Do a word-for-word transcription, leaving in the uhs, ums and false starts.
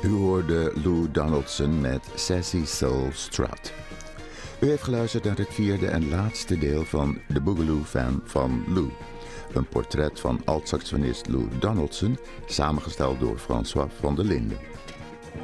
U hoorde Lou Donaldson met Sassy Soul Strut. U heeft geluisterd naar het vierde en laatste deel van The Boogaloo Fan van Lou. Een portret van alt-saxofonist Lou Donaldson, samengesteld door François van der Linden.